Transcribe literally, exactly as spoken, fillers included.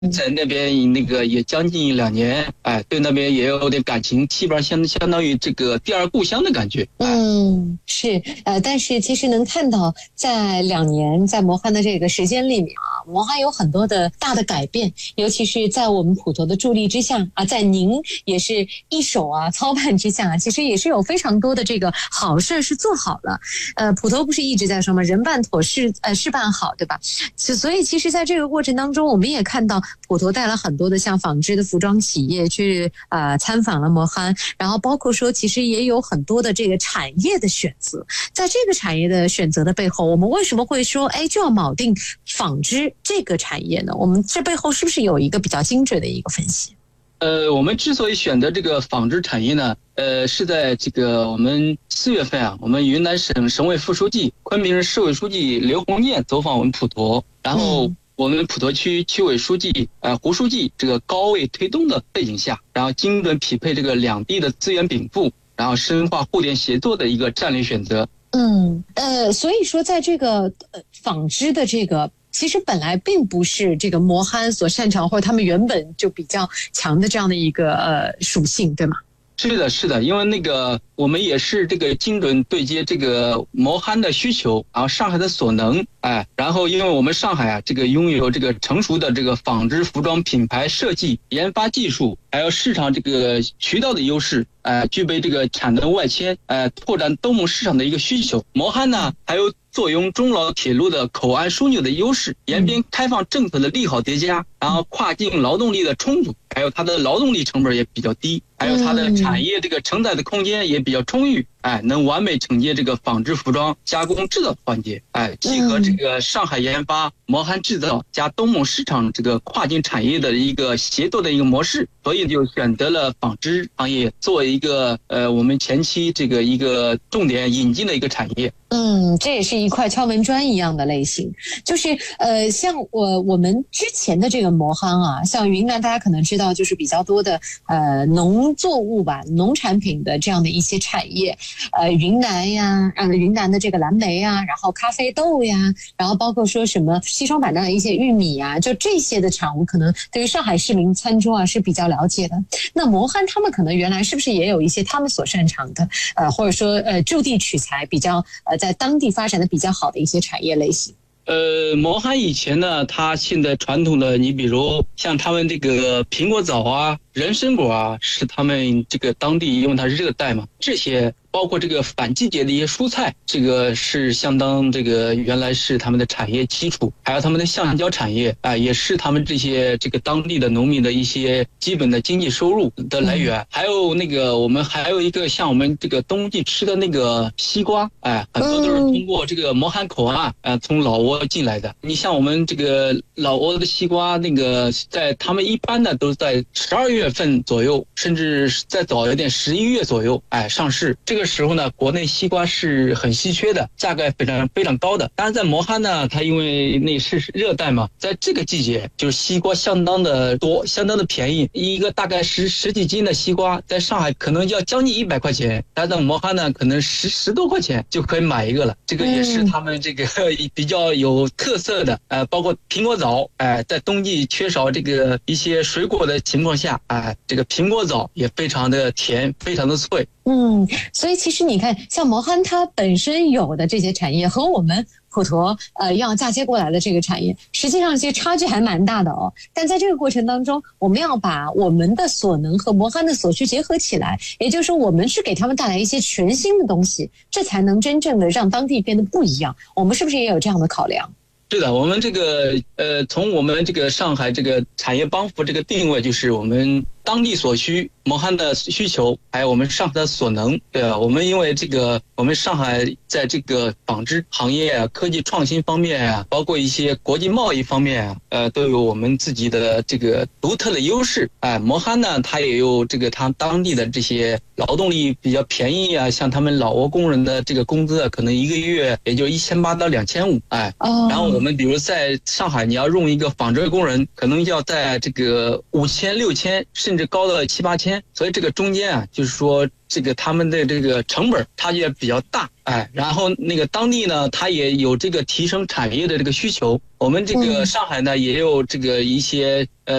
在那边那个也将近两年，哎，对那边也有点感情，基本上相相当于这个第二故乡的感觉。 嗯，是，呃，但是其实能看到，在两年在魔汉的这个时间里面啊，魔汉有很多的大的改变，尤其是在我们普陀的助力之下啊，在您也是一手啊操办之下，其实也是有非常多的这个好事是做好了。呃，普陀不是一直在说吗？人办妥事呃事办好，对吧？所以其实在这个过程当中，我们也看到普陀带了很多的像纺织的服装企业去呃参访了魔汉，然后包括说其实也有很多的这个产业的选择。在这个产业的选择的背后，我们为什么会说哎就要铆定纺织这个产业呢？我们这背后是不是有一个比较精准的一个分析？ 呃，我们之所以选择这个纺织产业呢，呃，是在这个我们四月份啊，我们云南省省委副书记、昆明市市委书记刘鸿建走访我们普陀，然后我们普陀区区委书记呃胡书记这个高位推动的背景下，然后精准匹配这个两地的资源禀赋，然后深化互联协作的一个战略选择。 嗯，呃，所以说在这个呃纺织的这个。其实本来并不是这个魔汉所擅长，或者他们原本就比较强的这样的一个呃属性，对吗？ 是的，是的，因为那个我们也是这个精准对接这个魔汉的需求，然后上海的所能，哎，然后因为我们上海啊，这个拥有这个成熟的这个纺织服装品牌设计研发技术，还有市场这个渠道的优势，呃，具备这个产能外迁，呃，拓展东盟市场的一个需求。魔汉呢，还有坐拥中老铁路的口岸枢纽的优势，沿边开放政策的利好叠加，然后跨境劳动力的充足，还有它的劳动力成本也比较低，还有它的产业这个承载的空间也比较充裕，哎，能完美承接这个纺织服装加工制造环节，哎，契合这个上海研发、魔汉制造加东盟市场这个跨境产业的一个协作的一个模式，所以就选择了纺织行业作为一个呃我们前期这个一个重点引进的一个产业。 嗯，这也是一块敲门砖一样的类型，就是呃，像我我们之前的这个魔汉啊，像云南大家可能知道，就是比较多的呃农作物吧，农产品的这样的一些产业，呃，云南呀，呃，云南的这个蓝莓啊，然后咖啡豆呀，然后包括说什么西双版纳的一些玉米啊，就这些的产物，可能对于上海市民餐桌啊是比较了解的。那魔汉他们可能原来是不是也有一些他们所擅长的，呃，或者说呃就地取材比较呃。在当地发展的比较好的一些产业类型。 呃，魔汉以前呢，它现在传统的，你比如像他们这个苹果枣啊、人参果啊，是他们这个当地，因为它是热带嘛，这些包括这个反季节的一些蔬菜，这个是相当这个原来是他们的产业基础，还有他们的橡胶产业啊、呃，也是他们这些这个当地的农民的一些基本的经济收入的来源。嗯、还有那个我们还有一个像我们这个冬季吃的那个西瓜，哎，很多都是通过这个魔汉口岸呃从老挝进来的。你像我们这个老挝的西瓜，那个在他们一般的都在十二月份左右，甚至再早一点十一月左右，哎上市。这个时候呢，国内西瓜是很稀缺的，价格非常非常高的。当然在魔汉呢，它因为那是热带嘛，在这个季节就是西瓜相当的多，相当的便宜，一个大概十十几斤的西瓜，在上海可能要将近一百块钱，但在魔汉呢，可能十十多块钱就可以买一个了。这个也是他们这个比较有特色的，呃，包括苹果枣，哎、呃，在冬季缺少这个一些水果的情况下，啊、呃，这个苹果枣也非常的甜，非常的脆。 嗯，所以其实你看，像魔汉它本身有的这些产业和我们普陀呃要嫁接过来的这个产业，实际上其实差距还蛮大的哦。但在这个过程当中，我们要把我们的所能和魔汉的所需结合起来，也就是说，我们是给他们带来一些全新的东西，这才能真正的让当地变得不一样。我们是不是也有这样的考量？ 是的，我们这个呃，从我们这个上海这个产业帮扶这个定位，就是我们当地所需，魔汉的需求，还有我们上海的所能，对吧？我们因为这个，我们上海在这个纺织行业啊、科技创新方面啊，包括一些国际贸易方面啊，呃，都有我们自己的这个独特的优势。哎、呃，魔汉呢，它也有这个它当地的这些劳动力比较便宜啊，像他们老挝工人的这个工资啊，可能一个月也就一千八到两千五，哎，哦、然后我们比如在上海，你要用一个纺织工人，可能要在这个五千、六千甚至至高到七八千，所以这个中间啊，就是说这个他们的这个成本差距也比较大，哎，然后那个当地呢，它也有这个提升产业的这个需求。我们这个上海呢，也有这个一些呃。